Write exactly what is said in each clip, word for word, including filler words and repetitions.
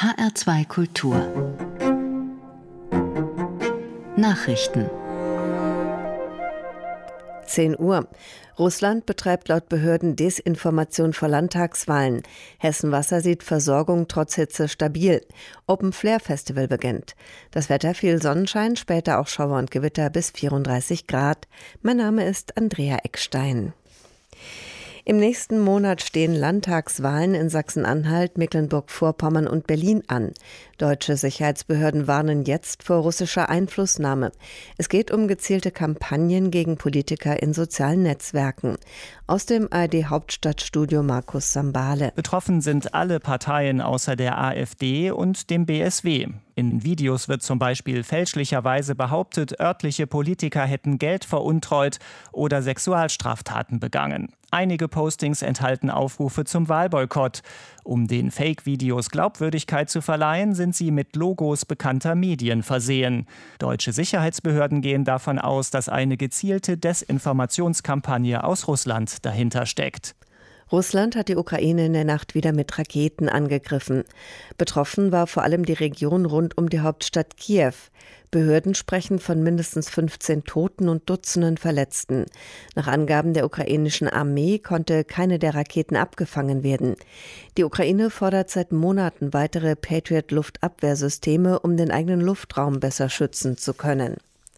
H R zwei Kultur Nachrichten zehn Uhr. Russland betreibt laut Behörden Desinformation vor Landtagswahlen. Hessen Wasser sieht Versorgung trotz Hitze stabil. Open Flair Festival beginnt. Das Wetter viel Sonnenschein, später auch Schauer und Gewitter bis vierunddreißig Grad. Mein Name ist Andrea Eckstein. Im nächsten Monat stehen Landtagswahlen in Sachsen-Anhalt, Mecklenburg-Vorpommern und Berlin an. Deutsche Sicherheitsbehörden warnen jetzt vor russischer Einflussnahme. Es geht um gezielte Kampagnen gegen Politiker in sozialen Netzwerken. Aus dem A R D-Hauptstadtstudio Markus Sambale. Betroffen sind alle Parteien außer der AfD und dem B S W. In Videos wird zum Beispiel fälschlicherweise behauptet, örtliche Politiker hätten Geld veruntreut oder Sexualstraftaten begangen. Einige Postings enthalten Aufrufe zum Wahlboykott. Um den Fake-Videos Glaubwürdigkeit zu verleihen, sind sie mit Logos bekannter Medien versehen. Deutsche Sicherheitsbehörden gehen davon aus, dass eine gezielte Desinformationskampagne aus Russland dahinter steckt. Russland hat die Ukraine in der Nacht wieder mit Raketen angegriffen. Betroffen war vor allem die Region rund um die Hauptstadt Kiew. Behörden sprechen von mindestens fünfzehn Toten und Dutzenden Verletzten. Nach Angaben der ukrainischen Armee konnte keine der Raketen abgefangen werden. Die Ukraine fordert seit Monaten weitere Patriot-Luftabwehrsysteme, um den eigenen Luftraum besser schützen zu können.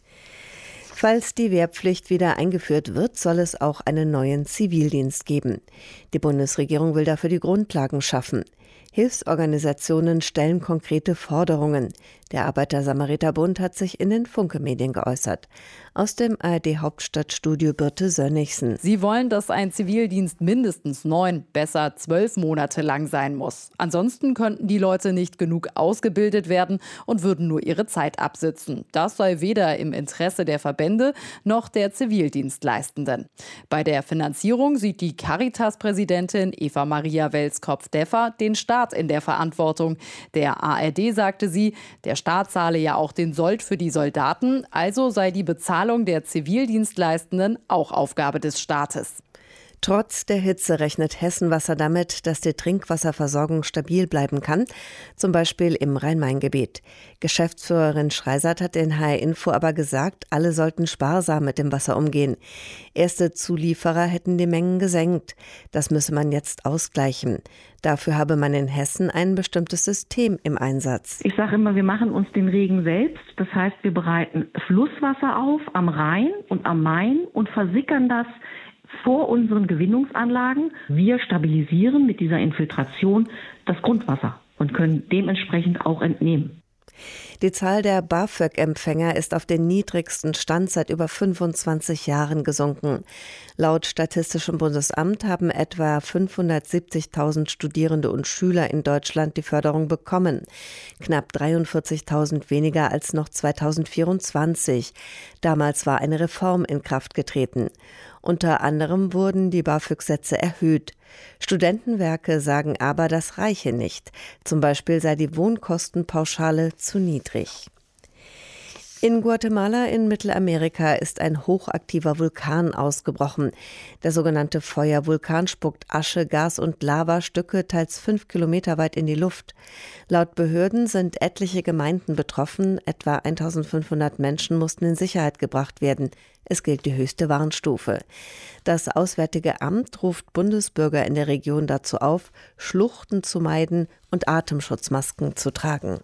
Falls die Wehrpflicht wieder eingeführt wird, soll es auch einen neuen Zivildienst geben. Die Bundesregierung will dafür die Grundlagen schaffen. Hilfsorganisationen stellen konkrete Forderungen. Der Arbeiter-Samariter-Bund hat sich in den Funke-Medien geäußert. Aus dem A R D-Hauptstadtstudio Birte Sönnigsen. Sie wollen, dass ein Zivildienst mindestens neun, besser zwölf Monate lang sein muss. Ansonsten könnten die Leute nicht genug ausgebildet werden und würden nur ihre Zeit absitzen. Das sei weder im Interesse der Verbände noch der Zivildienstleistenden. Bei der Finanzierung sieht die Caritas-Präsidentin Eva Maria Welskopf-Deffer den Staat in der Verantwortung. Der A R D sagte sie, der Staat zahle ja auch den Sold für die Soldaten, also sei die Bezahlung der Zivildienstleistenden auch Aufgabe des Staates. Trotz der Hitze rechnet Hessen Wasser damit, dass die Trinkwasserversorgung stabil bleiben kann, zum Beispiel im Rhein-Main-Gebiet. Geschäftsführerin Schreisert hat in H R Info aber gesagt, alle sollten sparsam mit dem Wasser umgehen. Erste Zulieferer hätten die Mengen gesenkt. Das müsse man jetzt ausgleichen. Dafür habe man in Hessen ein bestimmtes System im Einsatz. Ich sage immer, wir machen uns den Regen selbst. Das heißt, wir bereiten Flusswasser auf am Rhein und am Main und versickern das vor unseren Gewinnungsanlagen. Wir stabilisieren mit dieser Infiltration das Grundwasser und können dementsprechend auch entnehmen. Die Zahl der BAföG-Empfänger ist auf den niedrigsten Stand seit über fünfundzwanzig Jahren gesunken. Laut Statistischem Bundesamt haben etwa fünfhundertsiebzigtausend Studierende und Schüler in Deutschland die Förderung bekommen. Knapp dreiundvierzigtausend weniger als noch zweitausendvierundzwanzig. Damals war eine Reform in Kraft getreten. Unter anderem wurden die BAföG-Sätze erhöht. Studentenwerke sagen aber, das reiche nicht. Zum Beispiel sei die Wohnkostenpauschale zu niedrig. In Guatemala in Mittelamerika ist ein hochaktiver Vulkan ausgebrochen. Der sogenannte Feuervulkan spuckt Asche, Gas und Lavastücke teils fünf Kilometer weit in die Luft. Laut Behörden sind etliche Gemeinden betroffen. Etwa eintausendfünfhundert Menschen mussten in Sicherheit gebracht werden. Es gilt die höchste Warnstufe. Das Auswärtige Amt ruft Bundesbürger in der Region dazu auf, Schluchten zu meiden und Atemschutzmasken zu tragen.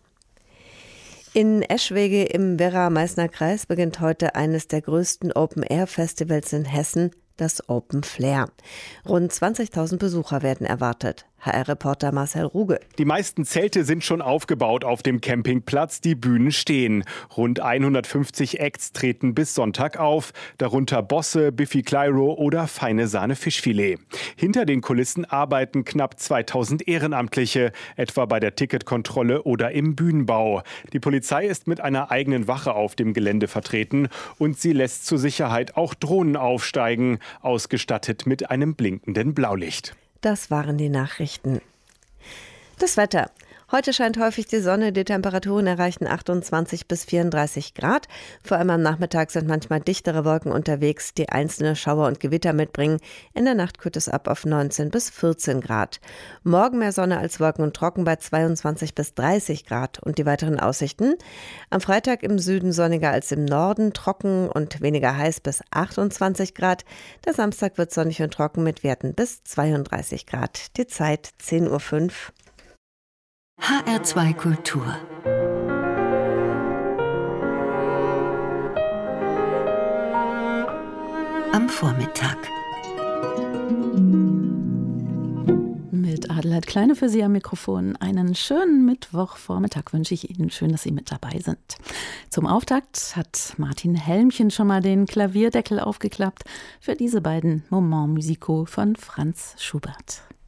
In Eschwege im Werra-Meißner-Kreis beginnt heute eines der größten Open-Air-Festivals in Hessen, das Open Flair. Rund zwanzigtausend Besucher werden erwartet. H R-Reporter Marcel Ruge. Die meisten Zelte sind schon aufgebaut auf dem Campingplatz, die Bühnen stehen. Rund hundertfünfzig Acts treten bis Sonntag auf, darunter Bosse, Biffy Clyro oder Feine Sahne Fischfilet. Hinter den Kulissen arbeiten knapp zweitausend Ehrenamtliche, etwa bei der Ticketkontrolle oder im Bühnenbau. Die Polizei ist mit einer eigenen Wache auf dem Gelände vertreten und sie lässt zur Sicherheit auch Drohnen aufsteigen, ausgestattet mit einem blinkenden Blaulicht. Das waren die Nachrichten. Das Wetter. Heute scheint häufig die Sonne, die Temperaturen erreichen achtundzwanzig bis vierunddreißig Grad. Vor allem am Nachmittag sind manchmal dichtere Wolken unterwegs, die einzelne Schauer und Gewitter mitbringen. In der Nacht kühlt es ab auf neunzehn bis vierzehn Grad. Morgen mehr Sonne als Wolken und trocken bei zweiundzwanzig bis dreißig Grad. Und die weiteren Aussichten? Am Freitag im Süden sonniger als im Norden, trocken und weniger heiß bis achtundzwanzig Grad. Der Samstag wird sonnig und trocken mit Werten bis zweiunddreißig Grad. Die Zeit zehn Uhr fünf. H R zwei Kultur. Am Vormittag. Mit Adelheid Kleine für Sie am Mikrofon. Einen schönen Mittwochvormittag wünsche ich Ihnen. Schön, dass Sie mit dabei sind. Zum Auftakt hat Martin Helmchen schon mal den Klavierdeckel aufgeklappt für diese beiden Moments musicaux von Franz Schubert.